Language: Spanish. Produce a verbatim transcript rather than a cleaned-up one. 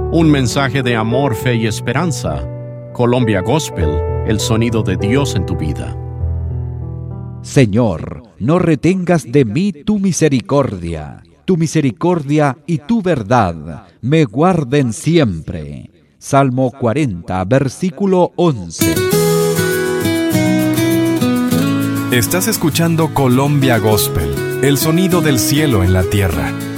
Un mensaje de amor, fe y esperanza. Colombia Gospel, el sonido de Dios en tu vida. Señor, no retengas de mí tu misericordia. Tu misericordia y tu verdad me guarden siempre. Salmo cuarenta, versículo once. Estás escuchando Colombia Gospel, el sonido del cielo en la tierra.